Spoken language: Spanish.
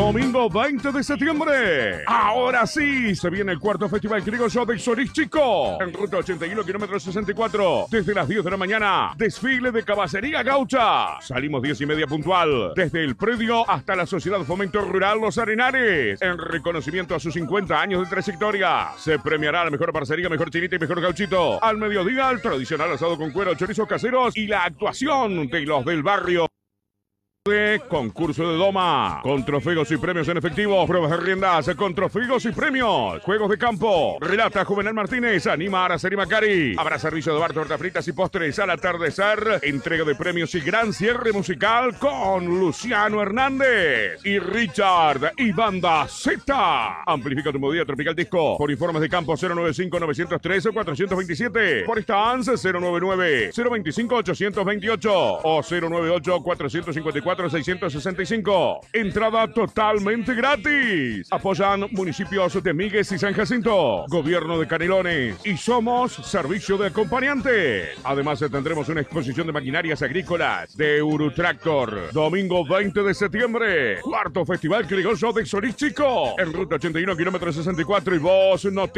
Domingo 20 de septiembre. Ahora sí, se viene el cuarto Festival Criollo de Solís Chico. En ruta 81, kilómetro 64. Desde las 10 de la mañana, desfile de caballería gaucha. Salimos 10:30 puntual. Desde el predio hasta la Sociedad Fomento Rural Los Arenares. En reconocimiento a sus 50 años de trayectoria. Se premiará la mejor parcería, mejor chinita y mejor gauchito. Al mediodía, el tradicional asado con cuero, chorizos caseros y la actuación de los del barrio. Concurso de doma, con trofeos y premios en efectivo, pruebas de riendas, con trofeos y premios, juegos de campo, relata Juvenal Martínez, anima Araceli Macari, habrá servicio de bar, tortas fritas y postres al atardecer, entrega de premios y gran cierre musical con Luciano Hernández y Richard y Banda Z. Amplifica tu movida Tropical Disco. Por informes de campo 095-913-427, por Stans 099-025-828 o 098-454-665. Entrada totalmente gratis. Apoyan municipios de Míguez y San Jacinto, Gobierno de Canelones y somos servicio de acompañante. Además tendremos una exposición de maquinarias agrícolas de Eurotractor. Domingo 20 de septiembre, cuarto Festival Criollo de Solís Chico. En ruta 81, kilómetro 64 y vos no te